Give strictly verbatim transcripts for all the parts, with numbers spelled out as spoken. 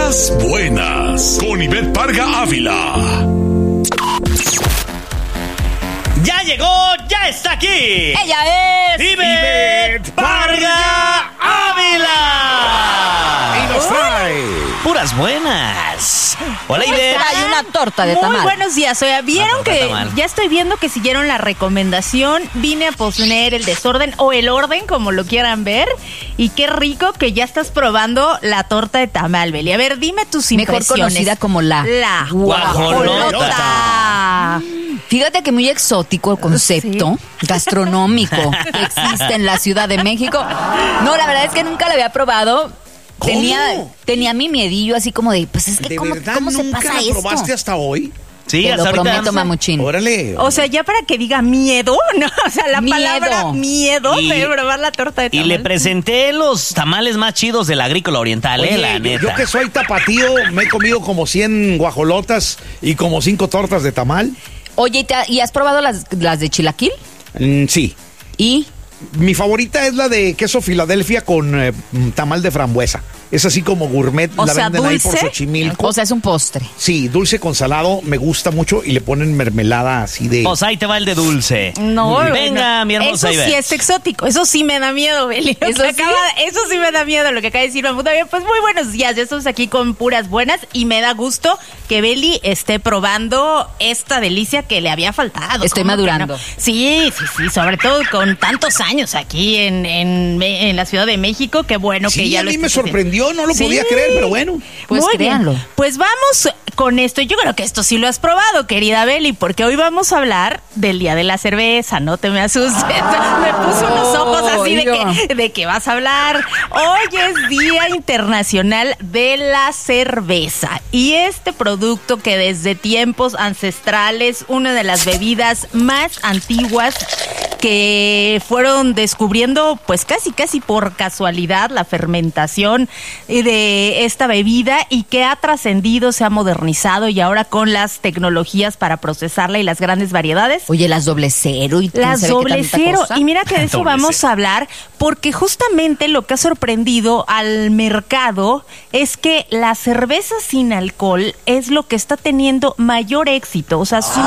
Puras buenas. Con Ivette Parga Ávila. ¡Ya llegó! ¡Ya está aquí! ¡Ella es Ivette Parga Ávila! Y nos trae Puras buenas. Hola, Ivette. Hay una torta de tamal. Muy buenos días. Oiga, vieron que tamal. ya estoy viendo que siguieron la recomendación. Vine a posponer el desorden o el orden, como lo quieran ver. Y qué rico que ya estás probando la torta de tamal, Beli. A ver, dime tus Mejor impresiones. conocida como la La guajolota. Fíjate que muy exótico el concepto gastronómico que existe en la Ciudad de México. No, la verdad es que nunca lo había probado. ¿Cómo? Tenía, tenía mi miedillo así como de, pues es que ¿De ¿cómo, verdad cómo se nunca pasa la esto? probaste hasta hoy? Sí, Te hasta lo ahorita. prometo, mamuchín. Órale. O sea, ya para que diga miedo, ¿no? O sea, la Miedo. palabra miedo Y- de probar la torta de Y tamal. le presenté los tamales más chidos del Agrícola Oriental, Oye, eh, la yo- neta. yo que soy tapatío, me he comido como cien guajolotas y como cinco tortas de tamal. Oye, ¿y, te ha- ¿y has probado las, las de chilaquil? Mm, sí. Y Mi favorita es la de queso Filadelfia con eh, tamal de frambuesa. Es así como gourmet, O la sea, venden ahí por dulce. Xochimilco. o sea, es un postre. Sí, dulce con salado, me gusta mucho y le ponen mermelada así de... Pues ahí te va el de dulce. No, Venga, no. mi hermosa Eso Ivette. sí es exótico. Eso sí me da miedo, Beli. Lo ¿Eso que sí? acaba- eso sí me da miedo lo que acaba de decir Mamuto. Bien, pues muy buenos días. Ya estamos aquí con puras buenas y me da gusto que Beli esté probando esta delicia que le había faltado. Estoy ¿Cómo que madurando. no? Sí, sí, sí. Sobre todo con tantos años aquí en, en, en la Ciudad de México. Qué bueno que Sí, ya a lo mí me estés haciendo. sorprendió, no lo Sí. podía creer, pero bueno. Pues Muy bien. créanlo. Pues vamos con esto. Yo creo que esto sí lo has probado, querida Beli, porque hoy vamos a hablar del Día de la Cerveza. No te me asustes. Me puso unos ojos así de que, de que vas a hablar. Hoy es Día Internacional de la Cerveza. Y este producto que desde tiempos ancestrales, una de las bebidas más antiguas que fueron descubriendo pues casi casi por casualidad la fermentación de esta bebida y que ha trascendido, se ha modernizado y ahora con las tecnologías para procesarla y las grandes variedades. Oye, las doble cero y quién Las sabe qué doble tanta cero. cosa. Y mira que de eso Doble vamos cero. a hablar porque justamente lo que ha sorprendido al mercado es que la cerveza sin alcohol es lo que está teniendo mayor éxito. O sea, sus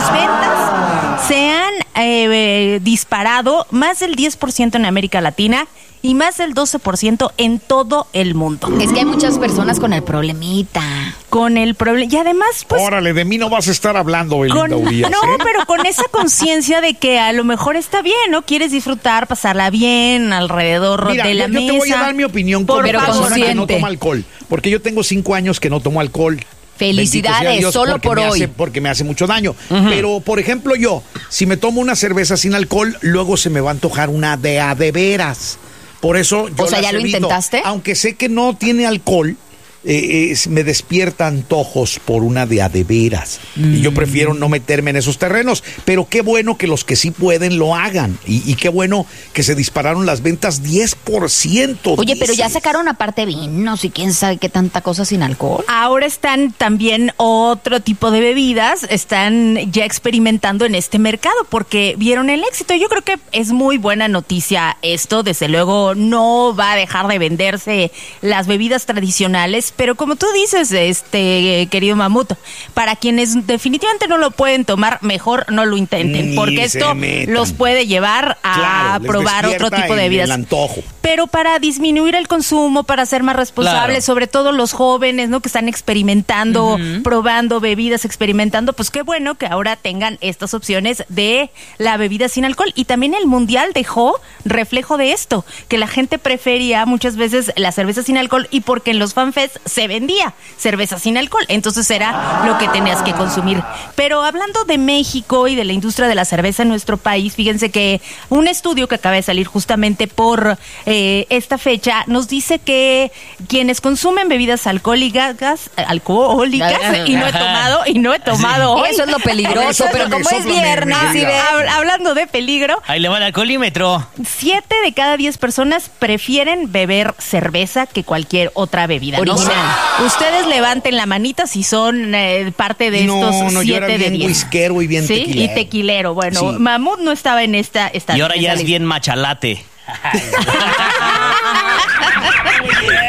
ventas se han eh, disparado más del diez por ciento en América Latina y más del doce por ciento en todo el mundo. Es que hay muchas personas con el problemita. Con el problema. Y además, pues. Órale, de mí no vas a estar hablando, Belinda Con- Urias, no, ¿eh? pero con esa conciencia de que a lo mejor está bien, ¿no? Quieres disfrutar, pasarla bien alrededor Mira, de la yo, yo mesa. te voy a dar mi opinión Por como pero persona favor. que no consciente. toma alcohol. Porque yo tengo cinco años que no tomo alcohol. Felicidades, Bendito sea Dios, solo porque por me hoy. hace- porque me hace mucho daño. Pero, por ejemplo, yo, si me tomo una cerveza sin alcohol, luego se me va a antojar una de a de veras. Por eso yo O sea, las ¿ya lo evito. intentaste? Aunque sé que no tiene alcohol, eh, eh, me despierta antojos por una de a de veras. Y yo prefiero no meterme en esos terrenos. Pero qué bueno que los que sí pueden lo hagan. Y, y qué bueno que se dispararon las ventas diez por ciento. Oye, pero ya dices. sacaron aparte vinos y quién sabe qué tanta cosa sin alcohol. Ahora están también otro tipo de bebidas, están ya experimentando en este mercado porque vieron el éxito. Yo creo que es muy buena noticia esto, desde luego no va a dejar de venderse las bebidas tradicionales, pero como tú dices, este querido Mamuto, para quienes definitivamente no lo pueden tomar, mejor no lo intenten, Ni porque se esto metan. los puede llevar a Claro, les probar otro despierta tipo de el- bebidas. el antojo. Pero para disminuir el consumo, para ser más responsables, Claro. sobre todo los jóvenes, ¿no? Que están experimentando, probando bebidas, experimentando, pues qué bueno que ahora tengan estas opciones de la bebida sin alcohol. Y también el Mundial dejó reflejo de esto, que la gente prefería muchas veces la cerveza sin alcohol y porque en los fanfests se vendía cerveza sin alcohol, entonces era lo que tenías que consumir. Pero hablando de México y de la industria de la cerveza en nuestro país, fíjense que un estudio que acaba de salir justamente por eh, esta fecha nos dice que quienes consumen bebidas alcohólicas, alcohólicas y no he tomado y no he tomado hoy. Eso es lo peligroso, pero como es Sóplame, viernes mi y vida. ve... Hab- hablando de peligro, Ahí le va el alcoholímetro. siete de cada diez personas prefieren beber cerveza que cualquier otra bebida. ¿no? Original. Ustedes levanten la manita si son eh, parte de No, estos no, yo era siete de bien diez. whiskero y bien ¿Sí? tequilero. Y tequilero. Bueno, Sí. Mamut no estaba en esta. esta Y ahora en ya esa es bien machalate.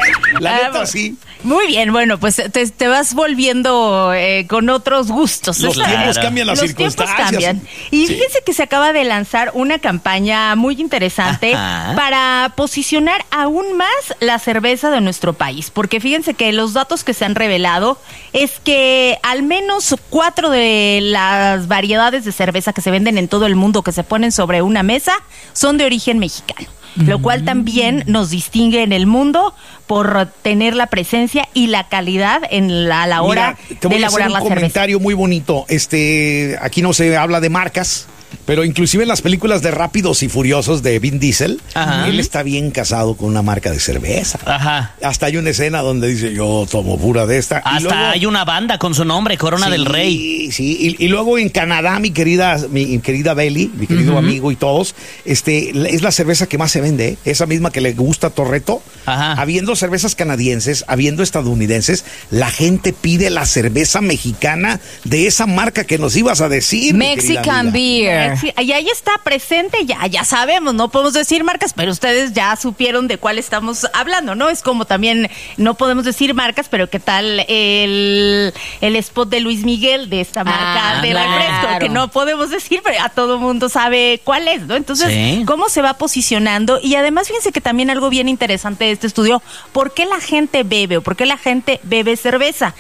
La Ah, neta, sí. Muy bien, bueno, pues te, te vas volviendo eh, con otros gustos. Los Esa- tiempos cambian las Los circunstancias. tiempos cambian. Y Sí. fíjense que se acaba de lanzar una campaña muy interesante Ajá. para posicionar aún más la cerveza de nuestro país. Porque fíjense que los datos que se han revelado es que al menos cuatro de las variedades de cerveza que se venden en todo el mundo, que se ponen sobre una mesa, son de origen mexicano. Lo cual también nos distingue en el mundo por tener la presencia y la calidad en la, a la hora Mira, te de voy a hacer elaborar un la cerveza. comentario muy bonito. Este, aquí no se habla de marcas, pero inclusive en las películas de Rápidos y Furiosos de Vin Diesel, Ajá. él está bien casado con una marca de cerveza. Ajá. Hasta hay una escena donde dice, yo tomo pura de esta. Y Hasta luego- hay una banda con su nombre, Corona Sí, del Rey. Sí, y, y luego en Canadá, mi querida, mi querida Belly, mi querido amigo y todos, este, la- es la cerveza que más se vende, ¿eh? Esa misma que le gusta a Torreto. Ajá. Habiendo cervezas canadienses, habiendo estadounidenses, la gente pide la cerveza mexicana de esa marca que nos ibas a decir. mi querida Mexican amiga. beer. Sí, y ahí está presente, ya, ya sabemos, no podemos decir marcas, pero ustedes ya supieron de cuál estamos hablando, ¿no? Es como también, no podemos decir marcas, pero ¿qué tal el, el spot de Luis Miguel de esta marca Ah, de claro. refresco? Que no podemos decir, pero a todo mundo sabe cuál es, ¿no? Entonces, Sí. ¿cómo se va posicionando? Y además, fíjense que también algo bien interesante de este estudio, ¿por qué la gente bebe o por qué la gente bebe cerveza?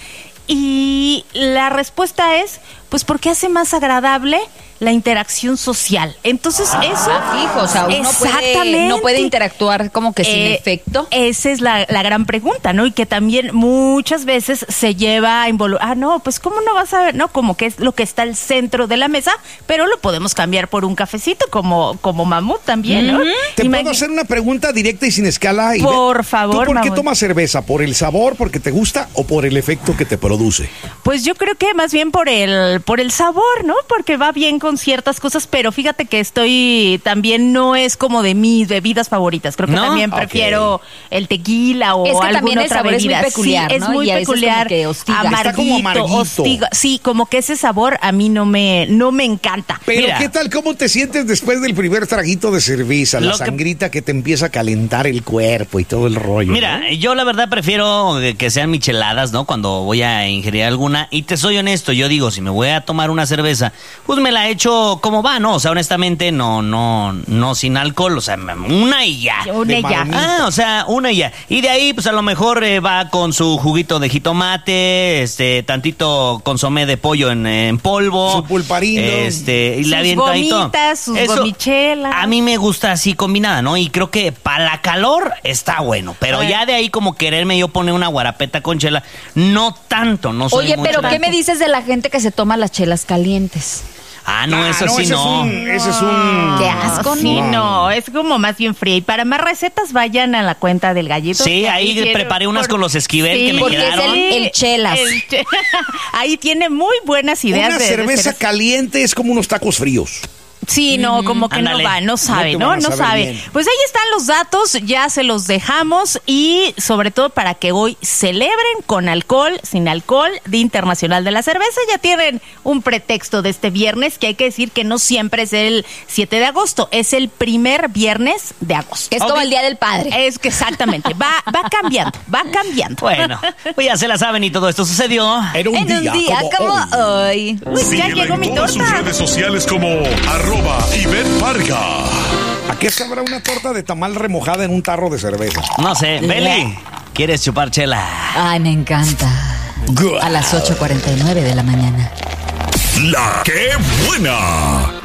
Y la respuesta es, pues porque hace más agradable la interacción social. Entonces, eso... Ah, fijo, o sea, uno puede, Exactamente. no puede interactuar como que sin Eh, efecto. Esa es la, la gran pregunta, ¿no? Y que también muchas veces se lleva a involucrar, ah, no, pues ¿cómo no vas a ver? No, como que es lo que está al centro de la mesa, pero lo podemos cambiar por un cafecito, como, como Mamut también, ¿no? ¿Te Imagi- puedo hacer una pregunta directa y sin escala? Ivette? Por favor, ¿Tú por qué Mamut. tomas cerveza? ¿Por el sabor, porque te gusta o por el efecto que te produce? Pues yo creo que más bien por el por el sabor, ¿no? Porque va bien con ciertas cosas, pero fíjate que estoy también no es como de mis bebidas favoritas. Creo que ¿No? también Ok. prefiero el tequila o Es que alguna también el otra sabor es muy bebida. peculiar, sí, ¿no? es muy Y a veces peculiar, como que hostiga. Está amarguito, como amarguito. hostiga. Sí, como que ese sabor a mí no me no me encanta. Pero Mira. ¿qué tal? ¿Cómo te sientes después del primer traguito de cerveza? La Lo que- sangrita que te empieza a calentar el cuerpo y todo el rollo. Mira, ¿no? yo la verdad prefiero que sean micheladas, ¿no? Cuando voy a ingerir alguna. Y te soy honesto, yo digo, si me voy a tomar una cerveza, pues me la echo como va, ¿no? O sea, honestamente, no, no, no sin alcohol, o sea, una y ya. Una de y ya. maronita. Ah, o sea, una y ya. Y de ahí, pues a lo mejor eh, va con su juguito de jitomate, este, tantito consomé de pollo en, en polvo. Su pulparindo. Este, y Sus le aviento ahí todo. gomitas, sus Eso, gomichelas. A mí me gusta así combinada, ¿no? Y creo que para la calor está bueno. Pero Ay. ya de ahí como quererme yo poner una guarapeta con chela, no tanto, no soy Oye, mucho pero de- ¿qué me dices de la gente que se toma las chelas calientes? Ah, no, Ah, eso sí ese no. Es un, ese es un... Qué asco, Sí, ¿no? no, es como más bien fría. Y para más recetas vayan a la cuenta del gallito. Sí, que ahí tiene- preparé unas con los Esquivel que me porque es quedaron. el- el chelas. el che- ahí tiene muy buenas ideas. Una de- de cerveza cerveza. caliente es como unos tacos fríos. Sí, no, como que Ándale. no va, no sabe, te ¿no? van a No, saber sabe. bien. Pues ahí están los datos, ya se los dejamos y sobre todo para que hoy celebren con alcohol, sin alcohol, Día Internacional de la Cerveza. Ya tienen un pretexto de este viernes, que hay que decir que no siempre es el siete de agosto, es el primer viernes de agosto. Que es como Ok. el Día del Padre. Es que exactamente, va, va cambiando, va cambiando. Bueno, pues ya se la saben y todo esto sucedió. Era un En día, un día como, hoy. hoy. Uy, ya Síguela llegó en mi todas sus torta. redes sociales como arroba Ivette Parga. ¿A qué sabrá una torta de tamal remojada en un tarro de cerveza? No sé, Beli, ¿quieres chupar chela? Ay, me encanta. Good. A las ocho cuarenta y nueve de la mañana. La que buena.